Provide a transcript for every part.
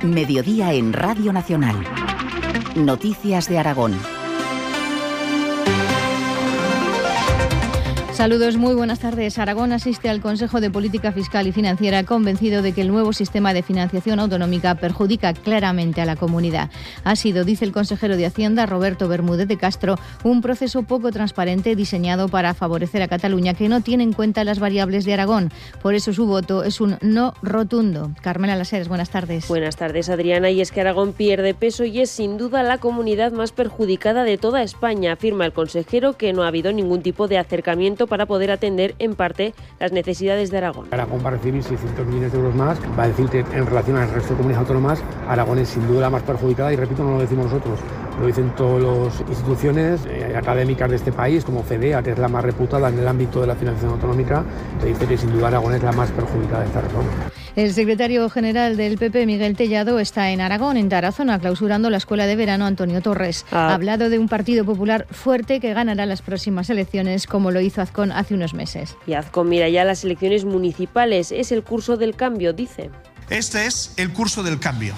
Mediodía en Radio Nacional. Noticias de Aragón. Saludos, muy buenas tardes. Aragón asiste al Consejo de Política Fiscal y Financiera convencido de que el nuevo sistema de financiación autonómica perjudica claramente a la comunidad. Ha sido, dice el consejero de Hacienda, Roberto Bermúdez de Castro, un proceso poco transparente diseñado para favorecer a Cataluña que no tiene en cuenta las variables de Aragón. Por eso su voto es un no rotundo. Carmela Laseras, buenas tardes. Buenas tardes, Adriana. Y es que Aragón pierde peso y es sin duda la comunidad más perjudicada de toda España, afirma el consejero, que no ha habido ningún tipo de acercamiento para poder atender en parte las necesidades de Aragón. Aragón va a recibir 600 millones de euros más. Va a decir que en relación al resto de comunidades autónomas, Aragón es sin duda la más perjudicada y, repito, no lo decimos nosotros. Lo dicen todas las instituciones académicas de este país, como FEDEA, que es la más reputada en el ámbito de la financiación autonómica, que dice que sin duda Aragón es la más perjudicada de esta reforma. El secretario general del PP, Miguel Tellado, está en Aragón, en Tarazona, clausurando la escuela de verano Antonio Torres. Ha hablado de un Partido Popular fuerte que ganará las próximas elecciones, como lo hizo Azcón hace unos meses. Y Azcón mira ya las elecciones municipales. Es el curso del cambio, dice. Este es el curso del cambio.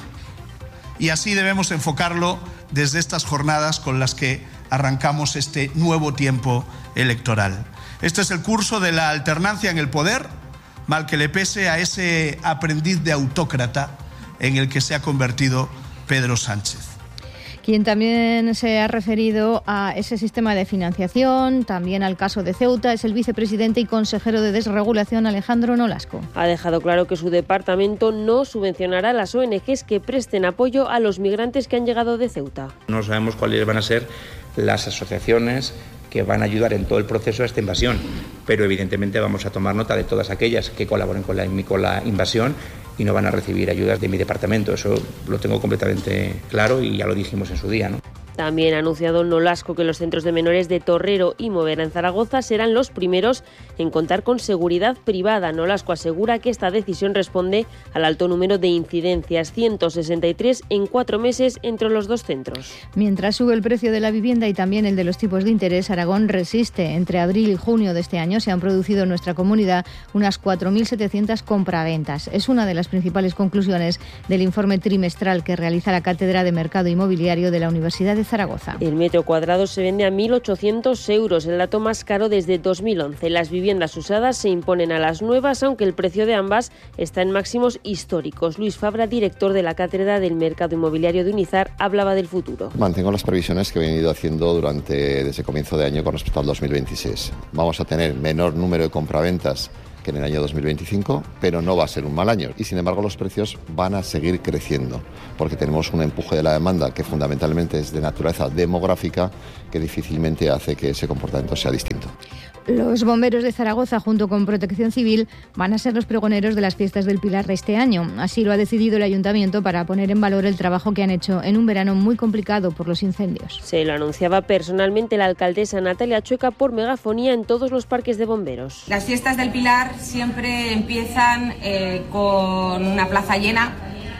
Y así debemos enfocarlo desde estas jornadas con las que arrancamos este nuevo tiempo electoral. Este es el curso de la alternancia en el poder, mal que le pese a ese aprendiz de autócrata en el que se ha convertido Pedro Sánchez. Quien también se ha referido a ese sistema de financiación, también al caso de Ceuta, es el vicepresidente y consejero de Desregulación, Alejandro Nolasco. Ha dejado claro que su departamento no subvencionará a las ONGs que presten apoyo a los migrantes que han llegado de Ceuta. No sabemos cuáles van a ser las asociaciones que van a ayudar en todo el proceso de esta invasión, pero evidentemente vamos a tomar nota de todas aquellas que colaboren con la invasión y no van a recibir ayudas de mi departamento. Eso lo tengo completamente claro y ya lo dijimos en su día, ¿no? También ha anunciado Nolasco que los centros de menores de Torrero y Movera en Zaragoza serán los primeros en contar con seguridad privada. Nolasco asegura que esta decisión responde al alto número de incidencias, 163 en 4 meses entre los dos centros. Mientras sube el precio de la vivienda y también el de los tipos de interés, Aragón resiste. Entre abril y junio de este año se han producido en nuestra comunidad unas 4.700 compraventas. Es una de las principales conclusiones del informe trimestral que realiza la Cátedra de Mercado Inmobiliario de la Universidad de Zaragoza. El metro cuadrado se vende a 1.800 euros, el dato más caro desde 2011. Las viviendas usadas se imponen a las nuevas, aunque el precio de ambas está en máximos históricos. Luis Fabra, director de la Cátedra del Mercado Inmobiliario de UNIZAR, hablaba del futuro. Mantengo las previsiones que he venido haciendo desde comienzo de año con respecto al 2026. Vamos a tener menor número de compraventas que en el año 2025, pero no va a ser un mal año. Y sin embargo los precios van a seguir creciendo, porque tenemos un empuje de la demanda que fundamentalmente es de naturaleza demográfica, que difícilmente hace que ese comportamiento sea distinto. Los bomberos de Zaragoza, junto con Protección Civil, van a ser los pregoneros de las fiestas del Pilar de este año. Así lo ha decidido el Ayuntamiento para poner en valor el trabajo que han hecho en un verano muy complicado por los incendios. Se lo anunciaba personalmente la alcaldesa Natalia Chueca por megafonía en todos los parques de bomberos. Las fiestas del Pilar siempre empiezan con una plaza llena,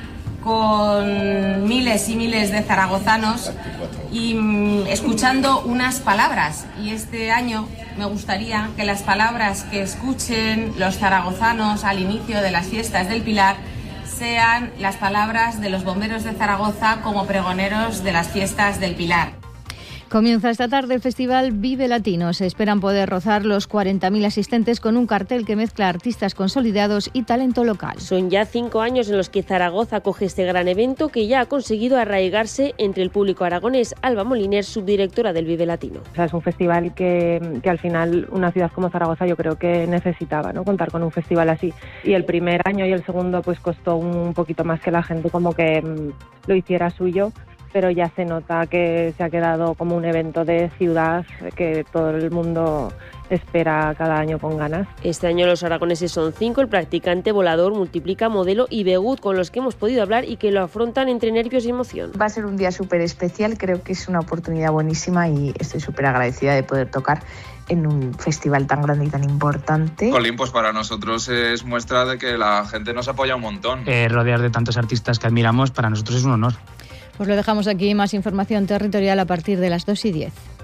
con miles y miles de zaragozanos y escuchando unas palabras. Y este año me gustaría que las palabras que escuchen los zaragozanos al inicio de las fiestas del Pilar sean las palabras de los bomberos de Zaragoza como pregoneros de las fiestas del Pilar. Comienza esta tarde el Festival Vive Latino. Se esperan poder rozar los 40.000 asistentes con un cartel que mezcla artistas consolidados y talento local. Son ya 5 años en los que Zaragoza acoge este gran evento que ya ha conseguido arraigarse entre el público aragonés. Alba Moliner, subdirectora del Vive Latino. O sea, es un festival que al final una ciudad como Zaragoza yo creo que necesitaba, ¿no?, contar con un festival así. Y el primer año y el segundo pues costó un poquito más que la gente como que lo hiciera suyo, pero ya se nota que se ha quedado como un evento de ciudad que todo el mundo espera cada año con ganas. Este año los aragoneses son 5, el practicante, volador, multiplica, modelo y Begut, con los que hemos podido hablar y que lo afrontan entre nervios y emoción. Va a ser un día súper especial, creo que es una oportunidad buenísima y estoy súper agradecida de poder tocar en un festival tan grande y tan importante. Colín, pues para nosotros es muestra de que la gente nos apoya un montón. Rodear de tantos artistas que admiramos para nosotros es un honor. Pues lo dejamos aquí, más información territorial a partir de las 2:10.